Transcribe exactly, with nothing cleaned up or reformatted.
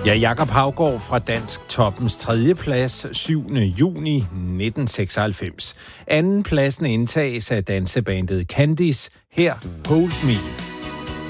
Ja, Jakob Haugaard fra Dansk Toppens tredje plads, syvende juni nitten seksoghalvfems. Anden pladsen indtages af dansebandet Candice, her Hold Me.